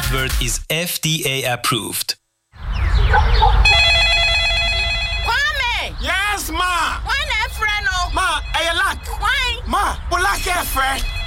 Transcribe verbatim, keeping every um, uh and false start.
advert is F D A approved. Kwame! Yes, ma! Why not friend? Ma, are you luck? Why? Ma, well, luck, friend.